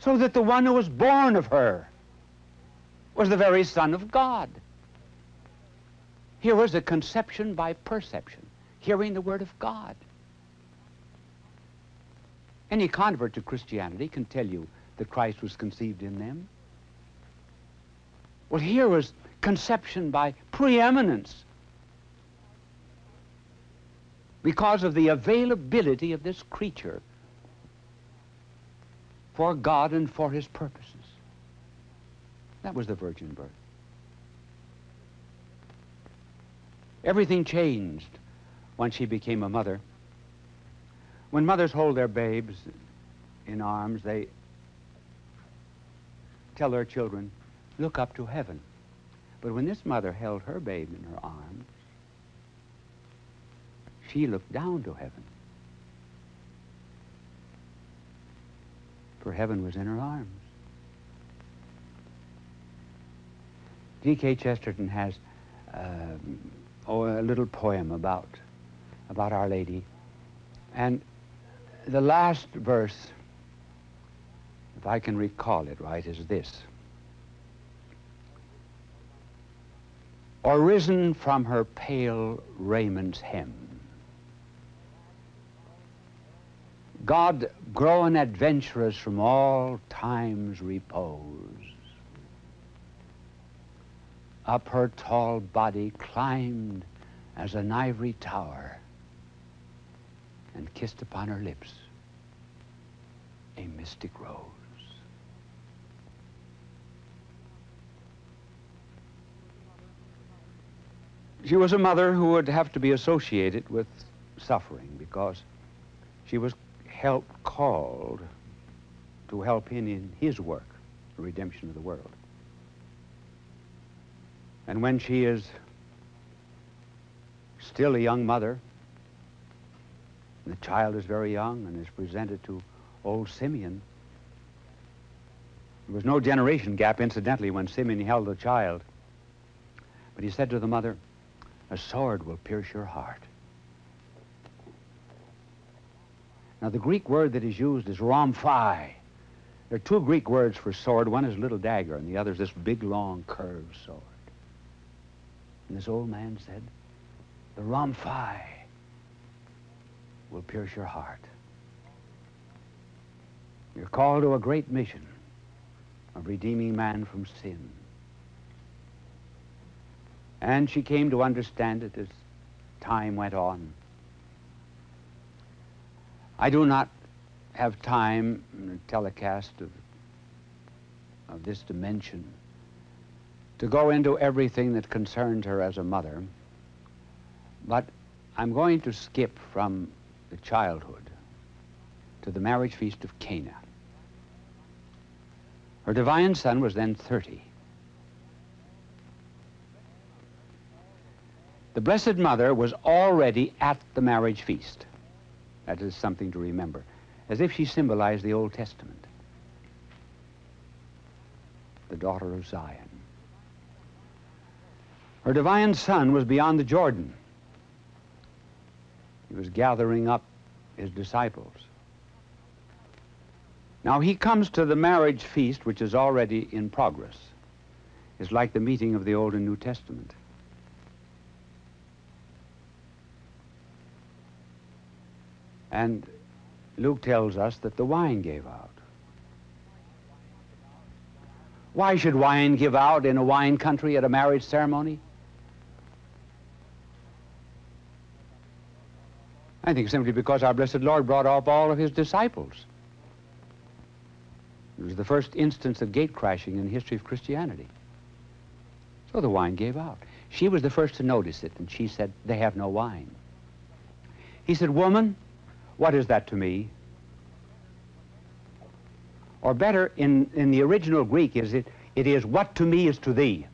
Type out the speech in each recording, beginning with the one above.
So that the one who was born of her was the very Son of God. Here was a conception by perception, hearing the Word of God. Any convert to Christianity can tell you that Christ was conceived in them. Well, here was conception by preeminence because of the availability of this creature for God and for his purposes. That was the virgin birth. Everything changed when she became a mother. When mothers hold their babes in arms, they tell their children, look up to heaven. But when this mother held her babe in her arms, she looked down to heaven. For heaven was in her arms. G.K. Chesterton has a little poem about Our Lady. And the last verse, if I can recall it right, is this. Or risen from her pale raiment hem, God grown adventurous from all time's repose, up her tall body climbed as an ivory tower, and kissed upon her lips a mystic rose. She was a mother who would have to be associated with suffering because she was called to help him in his work, the redemption of the world. And when she is still a young mother, and the child is very young and is presented to old Simeon, there was no generation gap, incidentally, when Simeon held the child. But he said to the mother, a sword will pierce your heart. Now, the Greek word that is used is rhamphai. There are two Greek words for sword. One is a little dagger, and the other is this big, long, curved sword. And this old man said, the rhamphai will pierce your heart. You're called to a great mission of redeeming man from sin. And she came to understand it as time went on. I do not have time in a telecast of this dimension to go into everything that concerns her as a mother, but I'm going to skip from the childhood to the marriage feast of Cana. Her divine son was then 30. The Blessed Mother was already at the marriage feast. That is something to remember, as if she symbolized the Old Testament, the daughter of Zion. Her divine son was beyond the Jordan. He was gathering up his disciples. Now he comes to the marriage feast, which is already in progress. It's like the meeting of the Old and New Testament. And Luke tells us that the wine gave out. Why should wine give out in a wine country at a marriage ceremony? I think simply because our blessed Lord brought up all of his disciples. It was the first instance of gate crashing in the history of Christianity. So the wine gave out. She was the first to notice it, and she said, they have no wine. He said, woman, what is that to me? Or better, in the original Greek, it is what to me is to thee.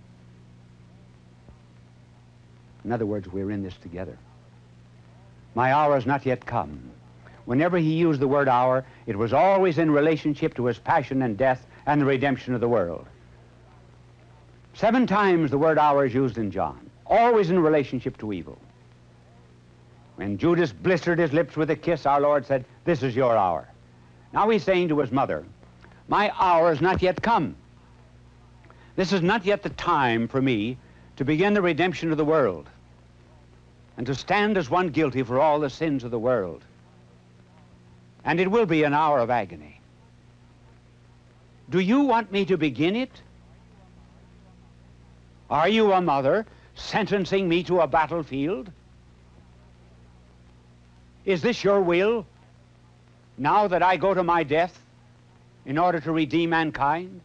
In other words, we're in this together. My hour has not yet come. Whenever he used the word hour, it was always in relationship to his passion and death and the redemption of the world. 7 times the word hour is used in John, always in relationship to evil. When Judas blistered his lips with a kiss, our Lord said, this is your hour. Now he's saying to his mother, My hour has not yet come. This is not yet the time for me to begin the redemption of the world and to stand as one guilty for all the sins of the world. And it will be an hour of agony. Do you want me to begin it? Are you a mother sentencing me to a battlefield? Is this your will, now that I go to my death in order to redeem mankind?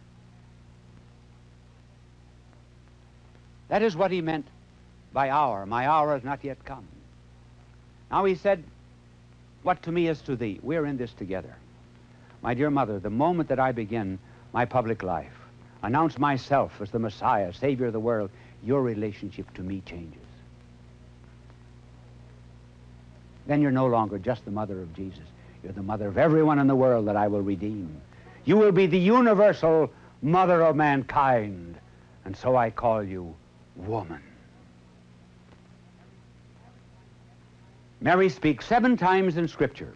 That is what he meant by hour. My hour has not yet come. Now he said, what to me is to thee. We're in this together. My dear mother, the moment that I begin my public life, announce myself as the Messiah, Savior of the world, your relationship to me changes. Then you're no longer just the mother of Jesus. You're the mother of everyone in the world that I will redeem. You will be the universal mother of mankind. And so I call you woman. Mary speaks 7 times in Scripture.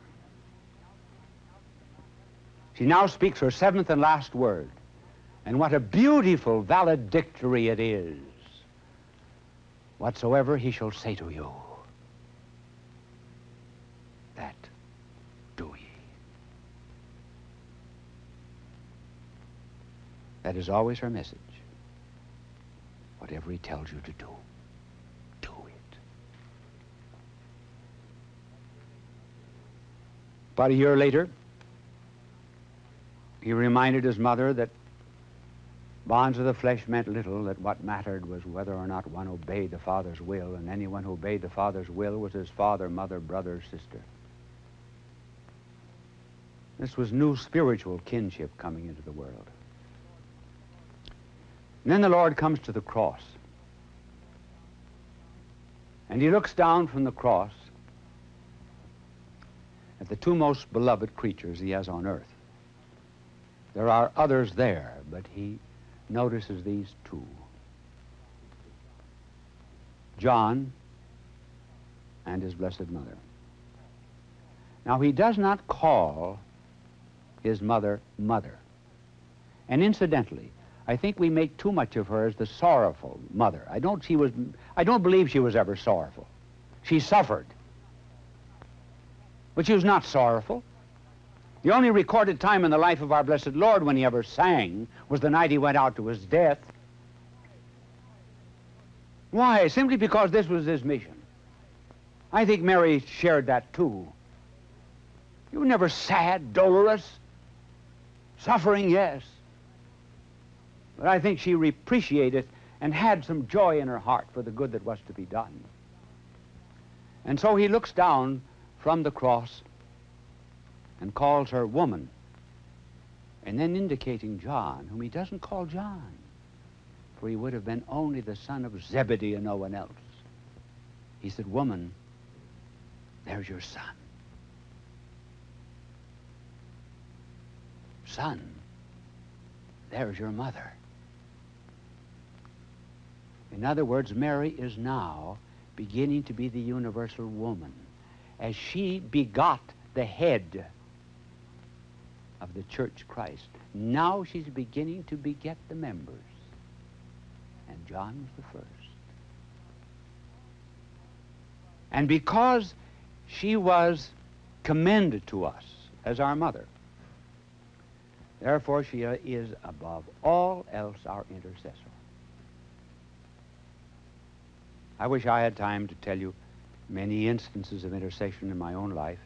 She now speaks her 7th and last word. And what a beautiful valedictory it is. Whatsoever he shall say to you, that do ye. That is always her message. Whatever he tells you to do, do it. About a year later, he reminded his mother that bonds of the flesh meant little, that what mattered was whether or not one obeyed the Father's will, and anyone who obeyed the Father's will was his father, mother, brother, sister. This was new spiritual kinship coming into the world. And then the Lord comes to the cross. And he looks down from the cross at the 2 most beloved creatures he has on earth. There are others there, but he notices these 2. John and his Blessed Mother. Now, he does not call his mother, mother. And incidentally, I think we make too much of her as the sorrowful mother. I don't believe she was ever sorrowful. She suffered. But she was not sorrowful. The only recorded time in the life of our blessed Lord when he ever sang was the night he went out to his death. Why? Simply because this was his mission. I think Mary shared that too. You were never sad, dolorous, suffering, yes. But I think she appreciated and had some joy in her heart for the good that was to be done. And so he looks down from the cross and calls her woman, and then indicating John, whom he doesn't call John, for he would have been only the son of Zebedee and no one else. He said, woman, there's your son. Son, there's your mother. In other words, Mary is now beginning to be the universal woman, as she begot the head of the church Christ. Now she's beginning to beget the members. And John was the first. And because she was commended to us as our mother, therefore she is above all else our intercessor. I wish I had time to tell you many instances of intercession in my own life.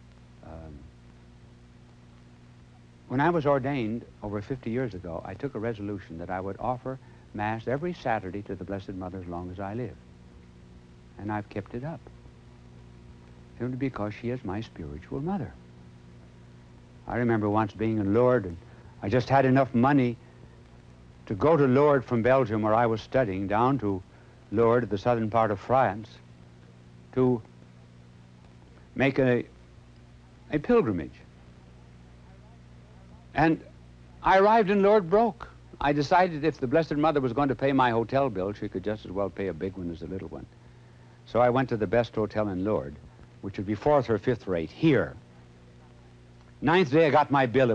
When I was ordained over 50 years ago, I took a resolution that I would offer Mass every Saturday to the Blessed Mother as long as I live. And I've kept it up, simply because she is my spiritual mother. I remember once being in Lourdes, and I just had enough money to go to Lourdes from Belgium, where I was studying, down to Lourdes, the southern part of France, to make a pilgrimage. And I arrived in Lourdes broke. I decided if the Blessed Mother was going to pay my hotel bill, she could just as well pay a big one as a little one. So I went to the best hotel in Lourdes, which would be 4th or 5th rate here. 9th day I got my bill. It